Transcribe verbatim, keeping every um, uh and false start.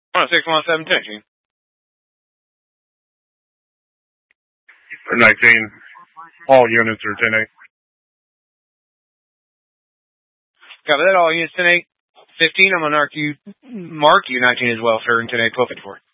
one oh six, one oh seven, ten, Gene. nineteen. All units are ten eight. Copy that, all units ten eight. fifteen, I'm going to mark you, mark you nineteen as well, sir, in ten eight, twelve fifty-four.